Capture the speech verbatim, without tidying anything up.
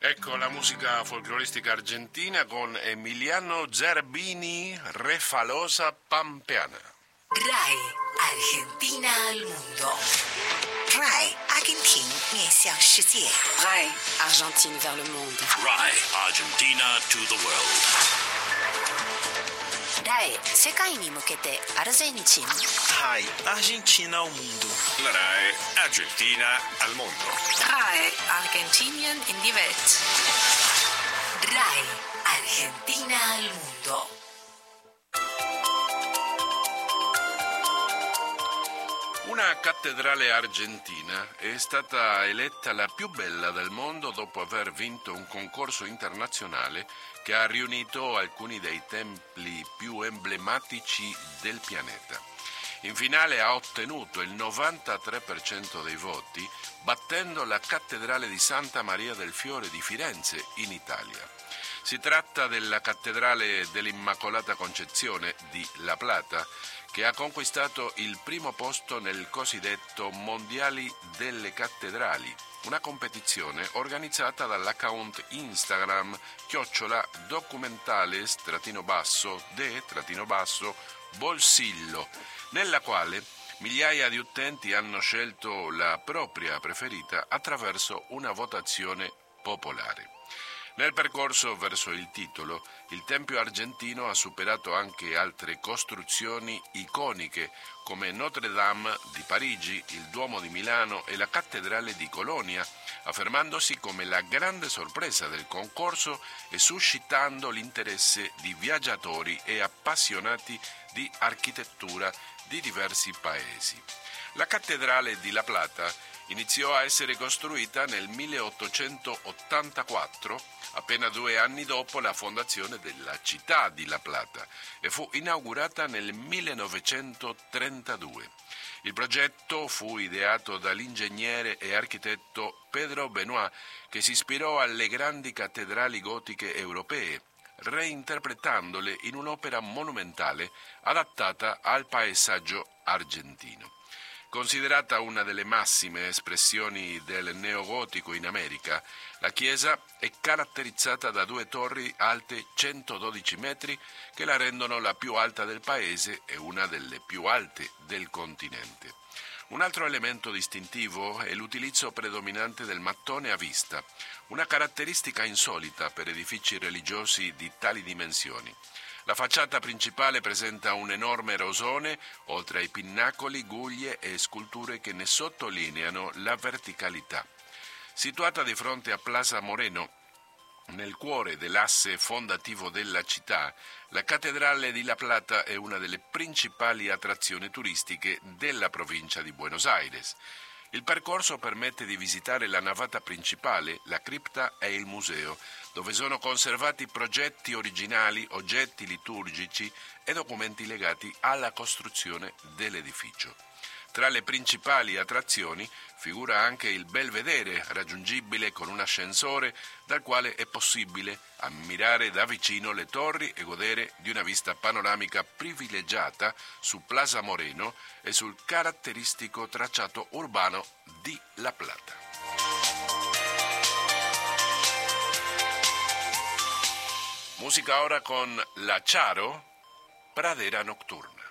Ecco la musica folcloristica argentina con Emiliano Zerbini, Refalosa Pampeana. RAI Argentina al mundo. RAI Argentina 面向世界. RAI Argentine vers le monde. RAI Argentina to the world. RAI 世界に向けてアルゼンチン. RAI Argentina al mundo. La RAI Argentina al mondo. RAI Argentinien in die Welt. RAI Argentina al mundo. Una cattedrale argentina è stata eletta la più bella del mondo dopo aver vinto un concorso internazionale che ha riunito alcuni dei templi più emblematici del pianeta. In finale ha ottenuto il novantatré per cento dei voti, battendo la cattedrale di Santa Maria del Fiore di Firenze, in Italia. Si tratta della cattedrale dell'Immacolata Concezione di La Plata, che ha conquistato il primo posto nel cosiddetto Mondiali delle Cattedrali, una competizione organizzata dall'account Instagram chiocciola documentales trattino basso de trattino basso Bolsillo, nella quale migliaia di utenti hanno scelto la propria preferita attraverso una votazione popolare. Nel percorso verso il titolo, il Tempio argentino ha superato anche altre costruzioni iconiche come Notre Dame di Parigi, il Duomo di Milano e la Cattedrale di Colonia, affermandosi come la grande sorpresa del concorso e suscitando l'interesse di viaggiatori e appassionati di architettura di diversi paesi. La Cattedrale di La Plata iniziò a essere costruita nel milleottocentottantaquattro, appena due anni dopo la fondazione della città di La Plata, e fu inaugurata nel millenovecentotrentadue. Il progetto fu ideato dall'ingegnere e architetto Pedro Benoit, che si ispirò alle grandi cattedrali gotiche europee, reinterpretandole in un'opera monumentale adattata al paesaggio argentino. Considerata una delle massime espressioni del neogotico in America, la chiesa è caratterizzata da due torri alte centododici metri che la rendono la più alta del paese e una delle più alte del continente. Un altro elemento distintivo è l'utilizzo predominante del mattone a vista, una caratteristica insolita per edifici religiosi di tali dimensioni. La facciata principale presenta un enorme rosone, oltre ai pinnacoli, guglie e sculture che ne sottolineano la verticalità. Situata di fronte a Plaza Moreno, nel cuore dell'asse fondativo della città, la Cattedrale di La Plata è una delle principali attrazioni turistiche della provincia di Buenos Aires. Il percorso permette di visitare la navata principale, la cripta e il museo, dove sono conservati progetti originali, oggetti liturgici e documenti legati alla costruzione dell'edificio. Tra le principali attrazioni figura anche il Belvedere, raggiungibile con un ascensore dal quale è possibile ammirare da vicino le torri e godere di una vista panoramica privilegiata su Plaza Moreno e sul caratteristico tracciato urbano di La Plata. Musica ora con La Charo, Pradera Nocturna.